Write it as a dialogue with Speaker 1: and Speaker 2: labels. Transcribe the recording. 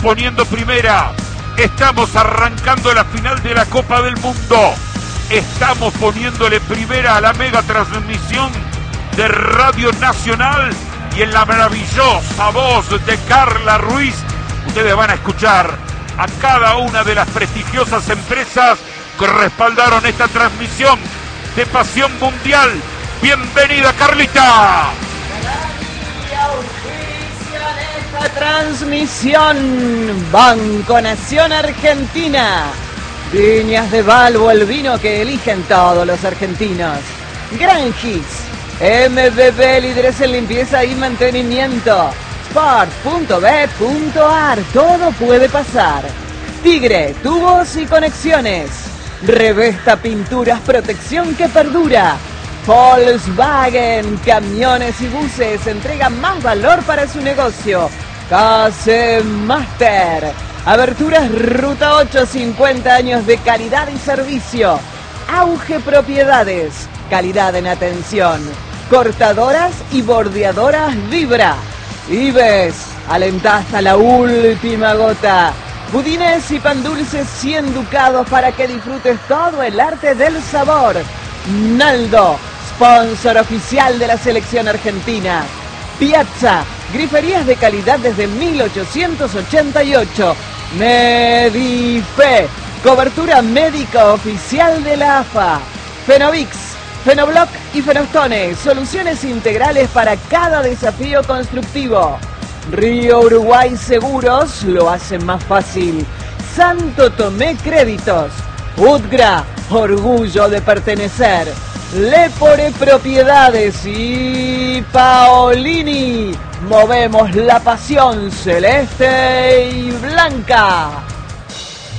Speaker 1: poniendo primera. Estamos arrancando la final de la Copa del Mundo. Estamos poniéndole primera a la mega transmisión de Radio Nacional y en la maravillosa voz de Carla Ruiz. Ustedes van a escuchar a cada una de las prestigiosas empresas que respaldaron esta transmisión de Pasión Mundial. Bienvenida, Carlita.
Speaker 2: Esta transmisión Banco Nación Argentina, Viñas de Balbo, el vino que eligen todos los argentinos. Granjis, MBB, líderes en limpieza y mantenimiento. Sport.b.ar, todo puede pasar. Tigre, tubos y conexiones. Revesta Pinturas, protección que perdura. Volkswagen, camiones y buses, entregan más valor para su negocio. Case Master, Aberturas Ruta 8, 50 años de calidad y servicio. Auge Propiedades, calidad en atención. Cortadoras y bordeadoras Vibra. Ives, alenta hasta la última gota. Budines y pan dulces 100 ducados para que disfrutes todo el arte del sabor. Naldo, sponsor oficial de la selección argentina. Piazza, griferías de calidad desde 1888. Medife, cobertura médica oficial de la AFA. Fenovix, Fenobloc y Fenostone, soluciones integrales para cada desafío constructivo. Río Uruguay Seguros lo hace más fácil. Santo Tomé Créditos. Udgra, orgullo de pertenecer. Lepore Propiedades y Paolini. Movemos la pasión celeste y blanca.